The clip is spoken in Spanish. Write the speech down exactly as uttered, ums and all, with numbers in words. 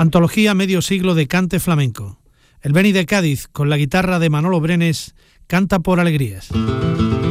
Antología Medio siglo de cante flamenco. El Beni de Cádiz, con la guitarra de Manolo Brenes, canta por alegrías.